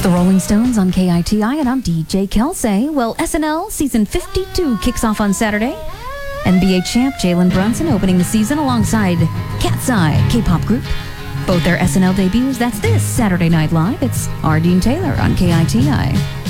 The Rolling Stones on KITI, and I'm DJ Kelsey. Well, SNL Season 52 kicks off on Saturday. NBA champ Jalen Brunson opening the season alongside Cat's Eye K-pop group. Both their SNL debuts, that's this Saturday Night Live. It's Ardeen Taylor on KITI.